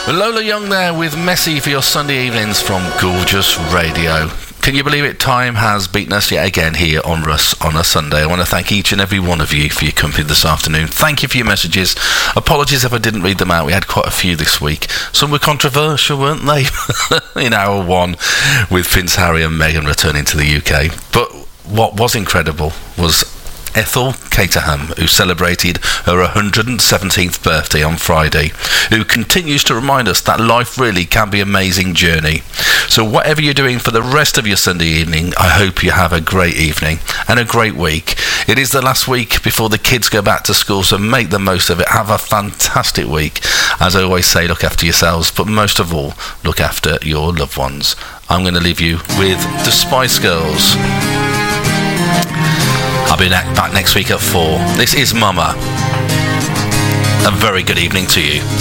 Lola Young there with Messy for your Sunday evenings from Gorgeous Radio. Can you believe it? Time has beaten us yet again here on Russ on a Sunday. I want to thank each and every one of you for your company this afternoon. Thank you for your messages. Apologies if I didn't read them out. We had quite a few this week. Some were controversial, weren't they? In hour one, with Prince Harry and Meghan returning to the UK. But what was incredible was Ethel Caterham, who celebrated her 117th birthday on Friday, who continues to remind us that life really can be an amazing journey. So whatever you're doing for the rest of your Sunday evening, I hope you have a great evening and a great week. It is the last week before the kids go back to school, so make the most of it. Have a fantastic week. As I always say, look after yourselves, but most of all, look after your loved ones. I'm going to leave you with the Spice Girls. I'll be back next week at 4. This is Mama. A very good evening to you.